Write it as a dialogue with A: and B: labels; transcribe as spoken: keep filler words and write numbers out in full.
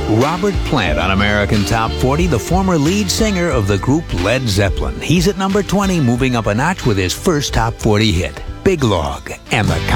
A: Robert Plant on American Top forty, the former lead singer of the group Led Zeppelin. He's at number twenty, moving up a notch with his first Top forty hit, Big Log, and the count.